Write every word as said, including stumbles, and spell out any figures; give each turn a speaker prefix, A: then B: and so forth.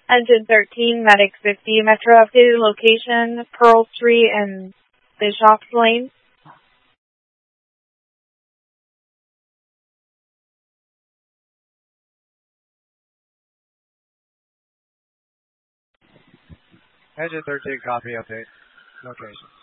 A: Engine thirteen, Medic fifty, Metro updated location, Pearl Street and Bishop's Lane.
B: Engine thirteen, copy, update location.